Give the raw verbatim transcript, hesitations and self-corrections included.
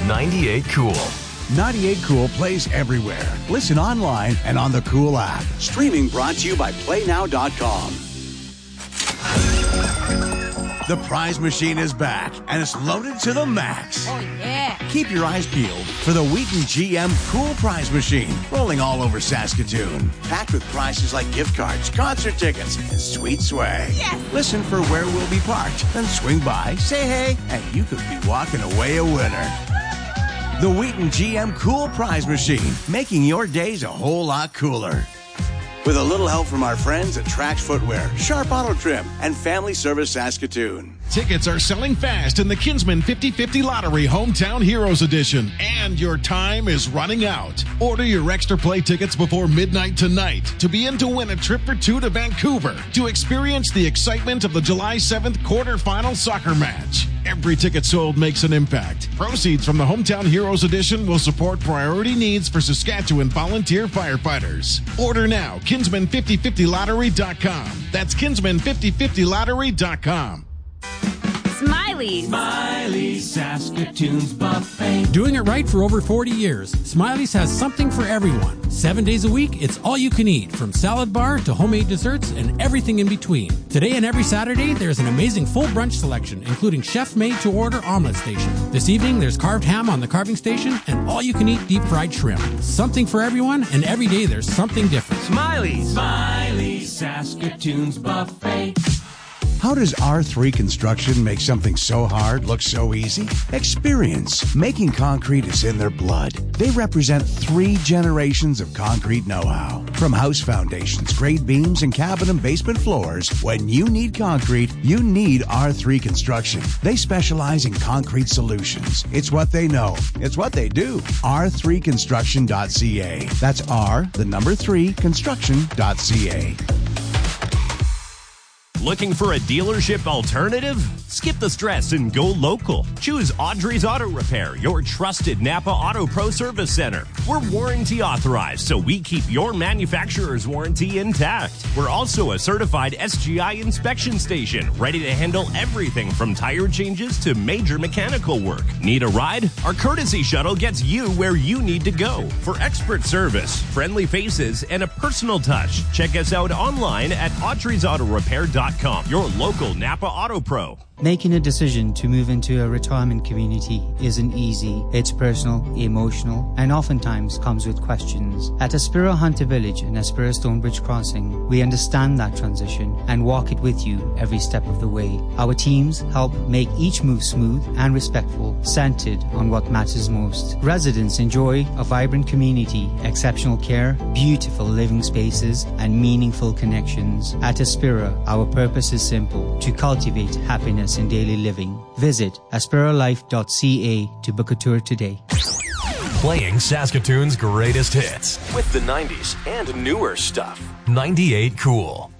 ninety-eight Cool. ninety-eight Cool plays everywhere. Listen online and on the Cool app. Streaming brought to you by play now dot com. The prize machine is back, and it's loaded to the max. Oh, yeah. Keep your eyes peeled for the Wheaton G M Cool Prize Machine, rolling all over Saskatoon. Packed with prizes like gift cards, concert tickets, and sweet swag. Yes. Listen for where we'll be parked, then swing by, say hey, and you could be walking away a winner. The Wheaton G M Cool Prize Machine, making your days a whole lot cooler. With a little help from our friends at Trax Footwear, Sharp Auto Trim, and Family Service Saskatoon. Tickets are selling fast in the Kinsman fifty fifty Lottery Hometown Heroes Edition, and your time is running out. Order your extra play tickets before midnight tonight to be in to win a trip for two to Vancouver to experience the excitement of the July seventh quarterfinal soccer match. Every ticket sold makes an impact. Proceeds from the Hometown Heroes Edition will support priority needs for Saskatchewan volunteer firefighters. Order now, kinsman fifty fifty lottery dot com. That's kinsman fifty fifty lottery dot com. Smiley's. Smiley's Saskatoon's buffet. Doing it right for over forty years, Smiley's has something for everyone. Seven days a week, it's all you can eat, from salad bar to homemade desserts and everything in between. Today and every Saturday, there's an amazing full brunch selection, including chef-made to-order omelet station. This evening, there's carved ham on the carving station and all-you-can-eat deep-fried shrimp. Something for everyone, and every day there's something different. Smiley's. Smiley's Saskatoon's buffet. How does R three Construction make something so hard look so easy? Experience. Making concrete is in their blood. They represent three generations of concrete know-how. From house foundations, grade beams, and cabin and basement floors, when you need concrete, you need R three Construction. They specialize in concrete solutions. It's what they know. It's what they do. R three construction dot c a. That's R, the number three, construction dot c a. Looking for a dealership alternative? Skip the stress and go local. Choose Audrey's Auto Repair, your trusted Napa Auto Pro Service Center. We're warranty authorized, so we keep your manufacturer's warranty intact. We're also a certified S G I inspection station, ready to handle everything from tire changes to major mechanical work. Need a ride? Our courtesy shuttle gets you where you need to go. For expert service, friendly faces, and a personal touch, check us out online at audreys auto repair dot com, your local Napa Auto Pro. Making a decision to move into a retirement community isn't easy. It's personal, emotional, and oftentimes comes with questions. At Aspira Hunter Village and Aspira Stonebridge Crossing, we understand that transition and walk it with you every step of the way. Our teams help make each move smooth and respectful, centered on what matters most. Residents enjoy a vibrant community, exceptional care, beautiful living spaces, and meaningful connections. At Aspira, our purpose is simple: to cultivate happiness in daily living. Visit aspira life dot c a to book a tour today. Playing Saskatoon's greatest hits with the nineties and newer stuff. ninety-eight Cool.